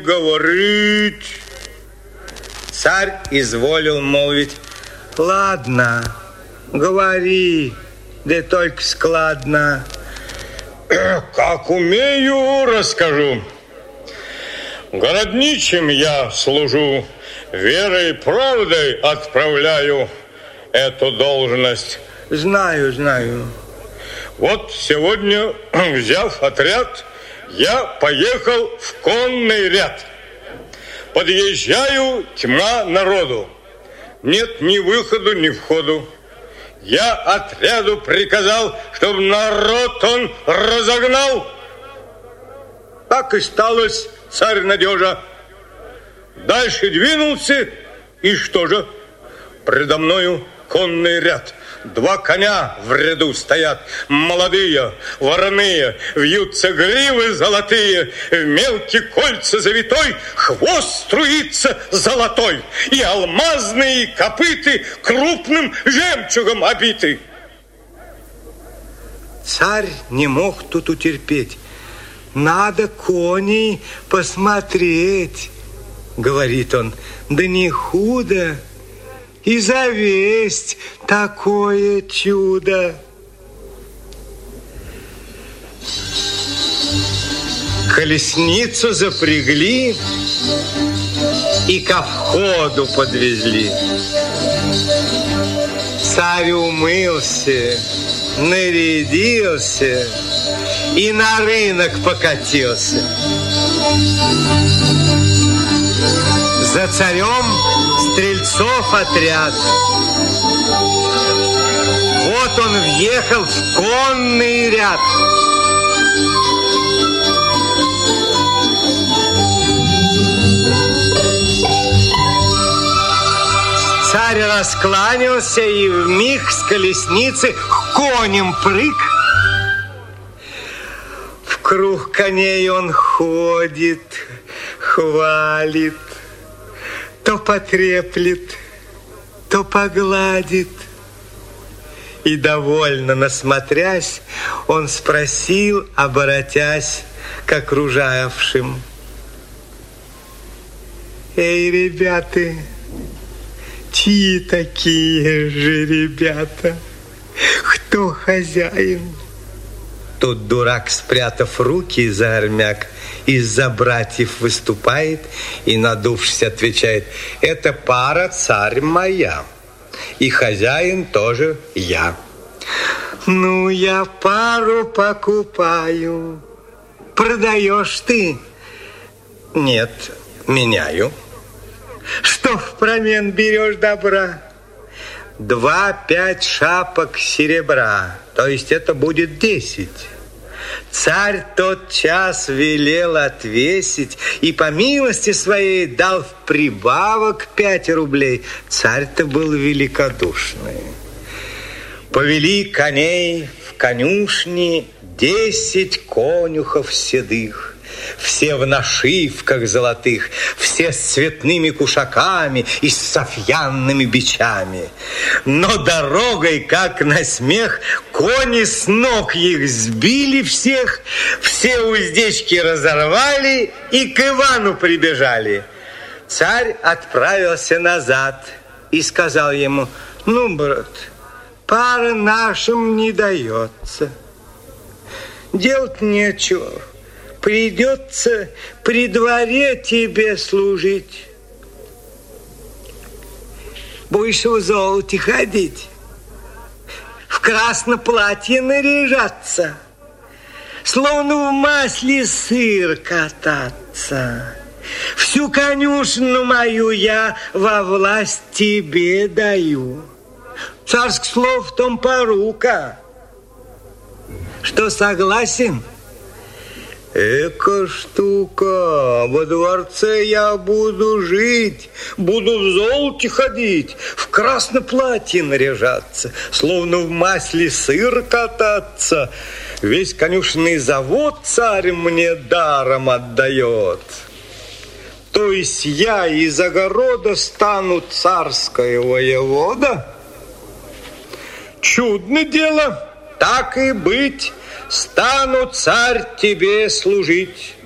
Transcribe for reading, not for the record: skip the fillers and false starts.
говорить. Царь изволил молвить: ладно, говори, да только складно. Как умею, расскажу. Городничим я служу, верой и правдой отправляю эту должность. Знаю. Вот сегодня, взяв отряд, я поехал в конный ряд. Подъезжаю, тьма народу. Нет ни выходу, ни входу. Я отряду приказал, чтобы народ он разогнал. Так и сталось, царь надежа. Дальше двинулся, и что же? Предо мною конный ряд. 2 коня в ряду стоят, молодые, вороные, вьются гривы золотые, в мелкие кольца завитой хвост струится золотой, и алмазные копыты крупным жемчугом обиты. Царь не мог тут утерпеть. Надо коней посмотреть, говорит он, да не худо. И за весть такое чудо. Колесницу запрягли и ко входу подвезли. Царь умылся, нарядился и на рынок покатился. За царем стрельцов отряд. Вот он въехал в конный ряд. Царь раскланялся и вмиг с колесницы конем прыг. Вкруг коней он ходит, хвалит, то потреплет, то погладит. И довольно насмотрясь, он спросил, оборотясь к окружавшим: эй, ребята, чьи такие же ребята? Кто хозяин? Тут дурак, спрятав руки за армяк, из-за братьев выступает и, надувшись, отвечает: это пара царь моя, и хозяин тоже я. Ну, я пару покупаю. Продаешь ты? Нет, меняю. Что впромен берешь добра? 2-5 шапок серебра, то есть это будет 10. Царь тот час велел отвесить и по милости своей дал в прибавок 5 рублей. Царь-то был великодушный. Повели коней в конюшни 10 конюхов седых. Все в нашивках золотых, все с цветными кушаками и с софьянными бичами. Но дорогой, как на смех, кони с ног их сбили всех, все уздечки разорвали и к Ивану прибежали. Царь отправился назад и сказал ему: ну, брат, пара нашим не дается. Делать нечего. Придется при дворе тебе служить. Будешь в золоте ходить, в красном платье наряжаться, словно в масле сыр кататься. Всю конюшню мою я во власть тебе даю. Царских слов в том порука. Что, согласен? Эка штука, во дворце я буду жить, буду в золоте ходить, в красном платье наряжаться, словно в масле сыр кататься. Весь конюшенный завод царь мне даром отдает. То есть я из огорода стану царская воевода? Чудное дело, так и быть. Стану, царь, тебе служить.